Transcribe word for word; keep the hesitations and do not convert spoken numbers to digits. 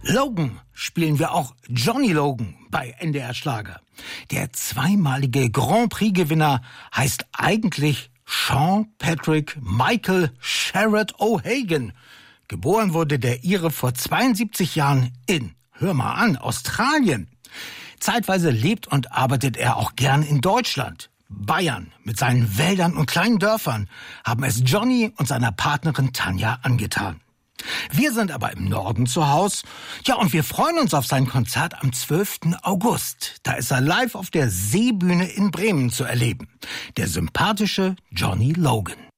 Logan spielen wir auch Johnny Logan bei N D R Schlager. Der zweimalige Grand Prix-Gewinner heißt eigentlich Sean Patrick Michael Sherrod O'Hagan. Geboren wurde der Ire vor zweiundsiebzig Jahren in, hör mal an, Australien. Zeitweise lebt und arbeitet er auch gern in Deutschland. Bayern mit seinen Wäldern und kleinen Dörfern haben es Johnny und seiner Partnerin Tanja angetan. Wir sind aber im Norden zu Haus. Ja, und wir freuen uns auf sein Konzert am zwölften August. Da ist er live auf der Seebühne in Bremen zu erleben. Der sympathische Johnny Logan.